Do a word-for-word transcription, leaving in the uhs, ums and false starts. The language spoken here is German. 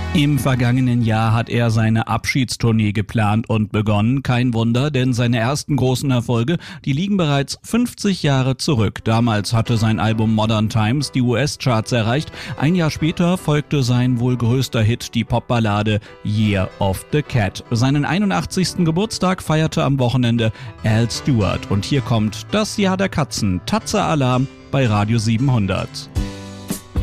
Im vergangenen Jahr hat er seine Abschiedstournee geplant und begonnen. Kein Wunder, denn seine ersten großen Erfolge, die liegen bereits fünfzig Jahre zurück. Damals hatte sein Album Modern Times die U S-Charts erreicht. Ein Jahr später folgte sein wohl größter Hit, die Popballade Year of the Cat. Seinen einundachtzigsten Geburtstag feierte am Wochenende Al Stewart. Und hier kommt das Jahr der Katzen. Tatze-Alarm bei Radio siebenhundert.